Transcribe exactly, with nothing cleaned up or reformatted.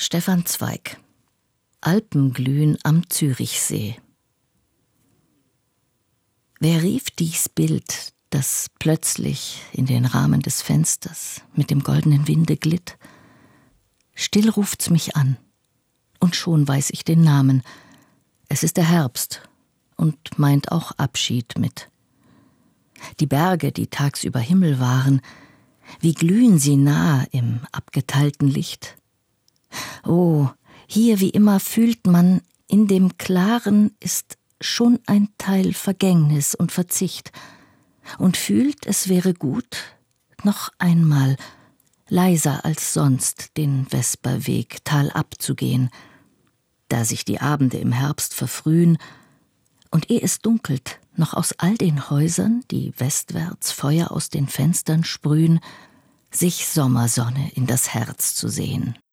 Stefan Zweig. Alpenglühen am Zürichsee. Wer rief dies Bild, das plötzlich in den Rahmen des Fensters mit dem goldenen Winde glitt? Still ruft's mich an, und schon weiß ich den Namen. Es ist der Herbst und meint auch Abschied mit. Die Berge, die tagsüber Himmel waren, wie glühen sie nah im abgeteilten Licht. Oh, hier wie immer fühlt man, in dem Klaren ist schon ein Teil Vergängnis und Verzicht, und fühlt, es wäre gut, noch einmal, leiser als sonst, den Vesperweg talab zu gehen, da sich die Abende im Herbst verfrühen, und ehe es dunkelt, noch aus all den Häusern, die westwärts Feuer aus den Fenstern sprühen, sich Sommersonne in das Herz zu sehen.